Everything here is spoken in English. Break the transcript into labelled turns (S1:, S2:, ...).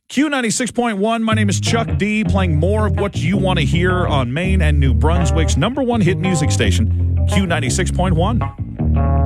S1: Q96.1, my name is Chuck D, playing more of what you want to hear on Maine and New Brunswick's #1 hit music station, Q96.1.